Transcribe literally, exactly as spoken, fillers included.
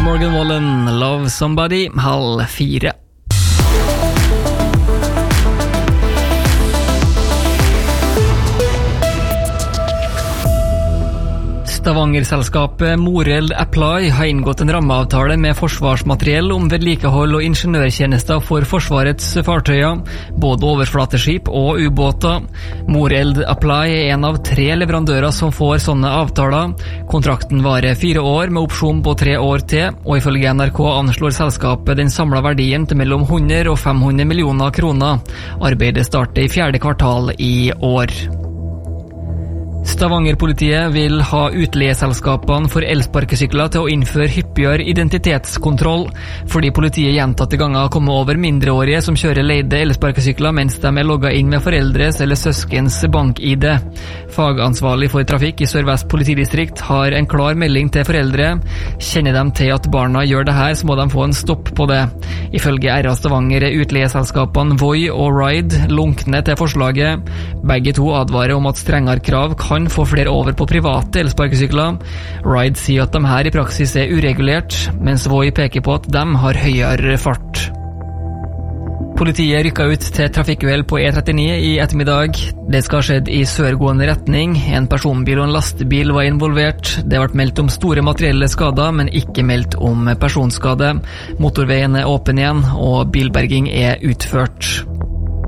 Morgan Wallen, Love Somebody, halv fire. Stavanger-selskapet Moreld Apply har inngått en rammeavtale med forsvarsmateriell om vedlikehold og ingeniørtjenester for Forsvarets fartøyer, både overflateskip og ubåter. Moreld Apply er en av tre leverandører som får sånne avtaler. Kontrakten varer fire år med opsjon på tre år til, og ifølge N R K anslår selskapet den samlede verdien til mellom hundre og fem hundre millioner kroner. Arbeidet starter i fjerde kvartal i år. Stavanger-politiet vil ha utleieselskapene for elsparkesykler til å innføre hyppigere identitetskontroll, fordi politiet gjentatte ganger har kommet over mindreårige som kjører leide elsparkesykler mens de er logget inn med foreldres eller søskens bank-I D. Fagansvarlig for trafikk i Sør-Vest politidistrikt har en klar melding til foreldre. Kjenner de til at barna gjør det her, så må de få en stopp på det. Ifølge R A Stavanger er utleieselskapene Voi og Ride lunkne til forslaget. Begge to advarer om at strengere krav kan kan få flere over på private elsparkesykler. Ride sier at de her i praksis er uregulert, mens Voi peker på at de har høyere fart. Politiet rykket ut til trafikkuhell på E trettini i ettermiddag. Det skal ha skjedd i sørgående retning. En personbil og en lastebil var involvert. Det ble meldt om store materielle skader, men ikke meldt om personskade. Motorveien er åpen igjen, og bilberging er utført.